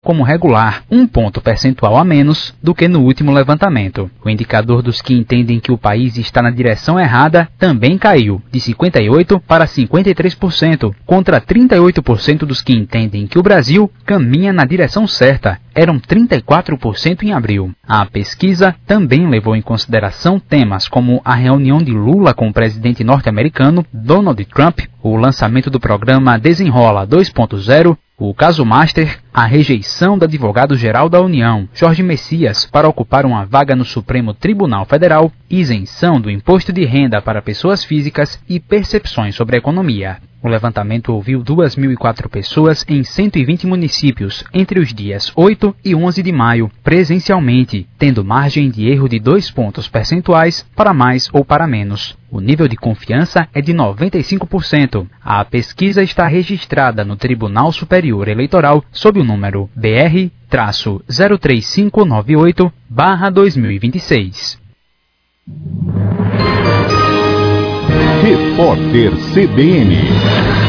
como regular, 1 ponto percentual a menos do que no último levantamento. O indicador dos que entendem que o país está na direção errada também caiu, de 58% para 53%, contra 38% dos que entendem que o Brasil caminha na direção certa. Eram 34% em abril. A pesquisa também levou em consideração temas como a reunião de Lula com o presidente norte-americano Donald Trump, o lançamento do programa Desenrola 2.0, o caso Master, a rejeição do advogado-geral da União, Jorge Messias, para ocupar uma vaga no Supremo Tribunal Federal, isenção do imposto de renda para pessoas físicas e percepções sobre a economia. O levantamento ouviu 2.004 pessoas em 120 municípios entre os dias 8 e 11 de maio, presencialmente, tendo margem de erro de 2 pontos percentuais para mais ou para menos. O nível de confiança é de 95%. A pesquisa está registrada no Tribunal Superior Eleitoral sob o número BR-03598/2026. Repórter CBN